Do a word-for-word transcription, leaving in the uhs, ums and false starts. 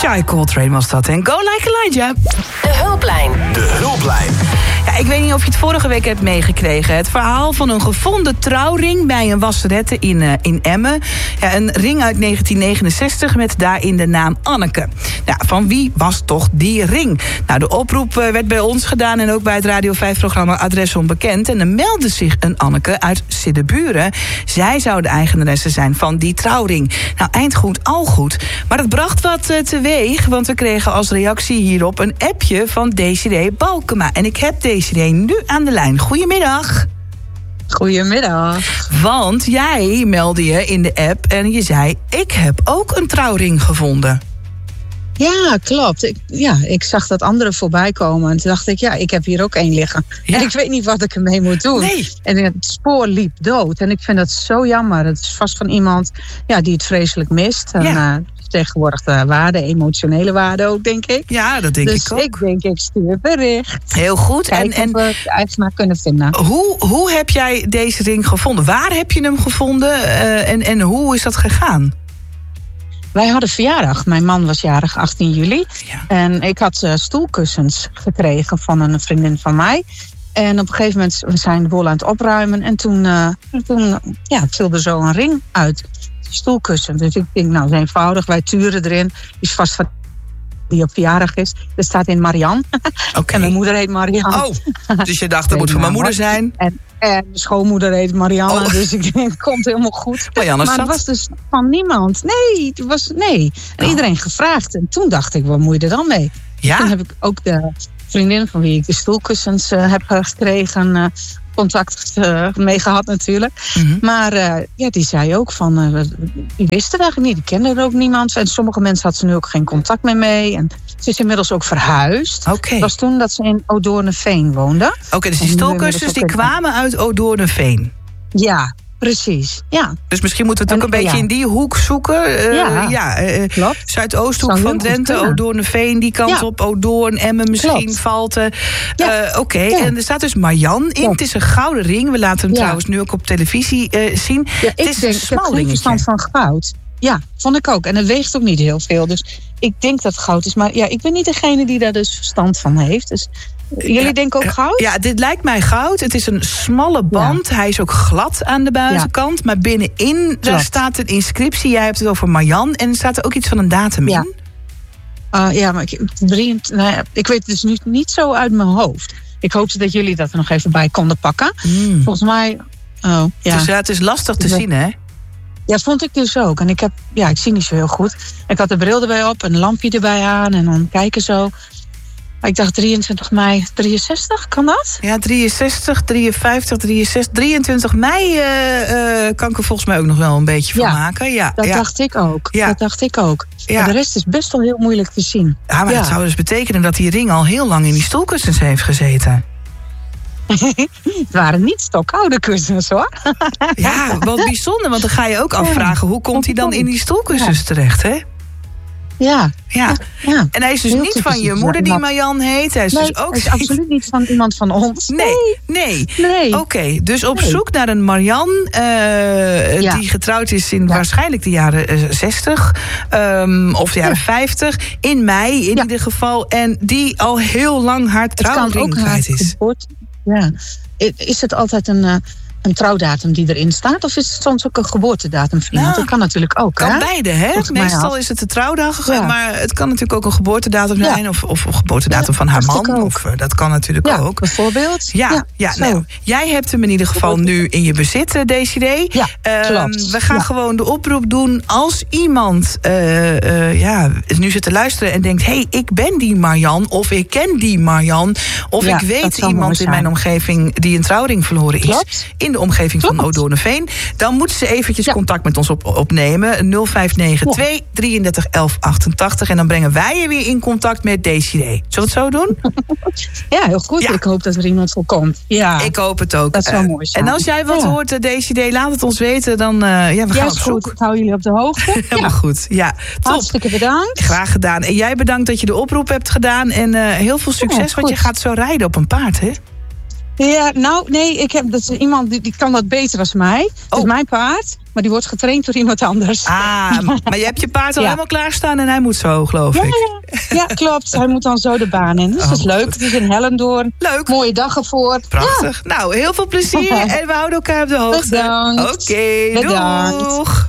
Shai Coltrane was dat. En Go Like Elijah. De hulplijn. De hulplijn. Ja, ik weet niet of je het vorige week hebt meegekregen. Het verhaal van een gevonden trouwring bij een wasserette in, uh, in Emmen. Ja, een ring uit negentien negenenzestig met daarin de naam Anneke. Nou, van wie was toch die ring? Nou, de oproep uh, werd bij ons gedaan en ook bij het Radio vijf-programma Adres Onbekend. En er meldde zich een Anneke uit Siddeburen. Zij zou de eigenaresse zijn van die trouwring. Nou, eind goed, al goed. Maar het bracht wat uh, teweeg, want we kregen als reactie hierop een appje van Desiree Balkema. En ik heb Desiree nu aan de lijn. Goedemiddag. Goedemiddag. Want jij meldde je in de app en je zei, ik heb ook een trouwring gevonden. Ja, klopt. Ik, ja, ik zag dat anderen voorbij komen. En toen dacht ik, ja, ik heb hier ook één liggen. Ja. En ik weet niet wat ik ermee moet doen. Nee. En het spoor liep dood. En ik vind dat zo jammer. Het is vast van iemand ja, die het vreselijk mist. En, ja. uh, tegenwoordig de waarde, emotionele waarde ook, denk ik. Ja, dat denk dus ik ook. Dus ik denk, ik stuur bericht. Heel goed. Kijken en, en of we de eigenaar kunnen vinden. Hoe, hoe heb jij deze ring gevonden? Waar heb je hem gevonden? Uh, en, en hoe is dat gegaan? Wij hadden verjaardag. Mijn man was jarig achttien juli. Ja. En ik had uh, stoelkussens gekregen van een vriendin van mij. En op een gegeven moment we zijn de boel aan het opruimen. En toen, uh, toen ja, viel er zo een ring uit. Stoelkussen. Dus ik denk, nou, is eenvoudig. Wij turen erin. Die is vast van die op verjaardag is. Er staat in Marianne. Okay. En mijn moeder heet Marianne. Oh, dus je dacht, dat moet van mijn moeder zijn. En, en mijn schoonmoeder heet Marianne. Oh. Dus ik denk, het komt helemaal goed. Marianne maar het was dus van niemand. Nee, het was nee. En oh. iedereen gevraagd. En toen dacht ik, wat moet je er dan mee? Ja? Toen heb ik ook de vriendin van wie ik de stoelkussens uh, heb gekregen... Uh, contact uh, mee gehad natuurlijk. Mm-hmm. Maar uh, ja, die zei ook van... Uh, die wisten het eigenlijk niet, die kenden er ook niemand. En sommige mensen had ze nu ook geen contact meer mee. En ze is inmiddels ook verhuisd. Okay. Het was toen dat ze in Odoornveen woonde. Oké, okay, dus die stoelkussens die kwamen uit Odoornveen? Ja, precies. Ja. Dus misschien moeten we het ook en, een beetje ja. in die hoek zoeken. Uh, ja, ja uh, klopt. Zuidoosthoek van Drenthe, Odoornveen, die kant ja. op, Odoorn, Emmen misschien, klopt. Valten. Ja. Uh, Oké, okay. ja. En er staat dus Marianne in. Ja. Het is een gouden ring. We laten hem ja. trouwens nu ook op televisie uh, zien. Ja, het is denk, een smal dingetje. Ik heb geen verstand van goud. Ja, vond ik ook. En het weegt ook niet heel veel. Dus ik denk dat het goud is. Maar ja, ik ben niet degene die daar dus verstand van heeft. Dus jullie ja, denken ook goud? Ja, dit lijkt mij goud. Het is een smalle band. Ja. Hij is ook glad aan de buitenkant. Ja. Maar binnenin daar staat een inscriptie. Jij hebt het over Marianne. En er staat er ook iets van een datum ja. in. Uh, ja, maar ik, drie, nou ja, ik weet het dus nu niet zo uit mijn hoofd. Ik hoopte dat jullie dat er nog even bij konden pakken. Mm. Volgens mij... Oh, ja. Dus ja, het is lastig te zien, hè? Ja, dat vond ik dus ook. En ik heb, ja, ik zie niet zo heel goed. Ik had de bril erbij op, een lampje erbij aan en dan kijken zo. Ik dacht drieëntwintig mei drieënzestig, kan dat? Ja, drieënzestig, drieënvijftig, drieënzestig, drieëntwintig mei uh, uh, kan ik er volgens mij ook nog wel een beetje van ja, maken. Ja, dat ja. dacht ik ook. Ja. Dat dacht ik ook. Ja. Maar de rest is best wel heel moeilijk te zien. Ja, maar ja. dat zou dus betekenen dat die ring al heel lang in die stoelkussens heeft gezeten. Het waren niet stokoude kussens, hoor. Ja, wat bijzonder, want dan ga je ook afvragen... hoe komt hij dan in die stoelkussens terecht, hè? Ja. Ja. ja. En hij is dus heel niet van je moeder die Marianne heet. Hij is nee, dus ook hij is absoluut niet van iemand van ons. Nee, nee. nee. Oké, okay, dus op nee. zoek naar een Marianne... Uh, ja. die getrouwd is in ja. waarschijnlijk de jaren uh, zestig... Um, of de jaren ja. vijftig. In mei in ja. ieder geval. En die al heel lang haar trouwring kwijt is. Geboorte. Ja. Is het altijd een... Uh, een trouwdatum die erin staat? Of is het soms ook een geboortedatum van iemand? Nou, dat kan natuurlijk ook. Kan hè? beide, hè? Meestal is het de trouwdag. Ja. Maar het kan natuurlijk ook een geboortedatum zijn. Ja. Of, of een geboortedatum ja, van haar man. Of, dat kan natuurlijk ja, ook. Bijvoorbeeld. Ja, ja, ja nou, jij hebt hem in ieder geval nu in je bezit, Desiree. Ja, um, we gaan ja. gewoon de oproep doen. Als iemand uh, uh, ja, nu zit te luisteren en denkt... hé, hey, ik ben die Marianne. Of ik ken die Marianne. Of ja, ik weet iemand in mijn omgeving die een trouwring verloren is. Klopt. In de omgeving Klopt. van Odoornveen. Dan moeten ze eventjes ja. contact met ons op, opnemen. nul vijf negen twee, drieëndertig, elf achtentachtig. En dan brengen wij je weer in contact met Desiree. Zullen we het zo doen? Ja, heel goed. Ja. Ik hoop dat er iemand voor komt. Ja. Ik hoop het ook. Dat zou uh, mooi zijn. En als jij wat ja. hoort, Desiree, laat het ons weten. Dan uh, ja, we gaan ja, op zoek. Goed. Ik hou jullie op de hoogte. Helemaal ja. goed. Ja, top. Hartstikke bedankt. Graag gedaan. En jij bedankt dat je de oproep hebt gedaan. En uh, heel veel succes, ja, want je gaat zo rijden op een paard, hè? Ja, nou, nee, ik heb, dat is iemand die, die kan dat beter dan mij. Het Oh. is mijn paard, maar die wordt getraind door iemand anders. Ah, maar je hebt je paard al Ja. helemaal klaarstaan en hij moet zo, geloof Ja, ik. ja, ja, klopt. Hij moet dan zo de baan in. Dus Oh, dat is leuk. goed. Het is in Hellendoorn. Leuk. Mooie dag ervoor. Prachtig. Nou, heel veel plezier en we houden elkaar op de hoogte. Bedankt. Oké, Bedankt. doeg.